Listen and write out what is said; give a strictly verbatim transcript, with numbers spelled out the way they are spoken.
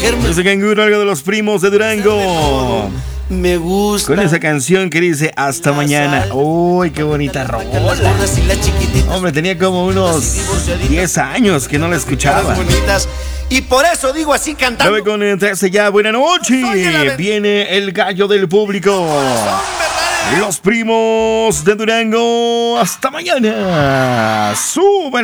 Ese canguro, algo de los primos de Durango. Me gusta. Con esa canción que dice hasta mañana. Uy, qué bonita rola. Hombre, tenía como unos diez años que no la escuchaba. Y por eso digo así cantando. nueve con trece ya, buena noche. Viene el gallo del público. Los primos de Durango. Hasta mañana. Suben.